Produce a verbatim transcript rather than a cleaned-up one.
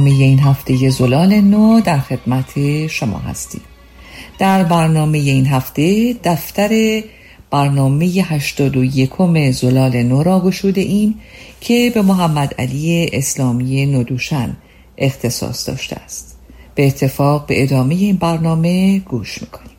این هفته زلال نو در خدمت شما هستیم. در برنامه این هفته دفتر برنامه هشتاد و یکم زلال نو را گشوده ایم که به محمد علی اسلامی ندوشن اختصاص داشته است. به اتفاق به ادامه این برنامه گوش میکنیم.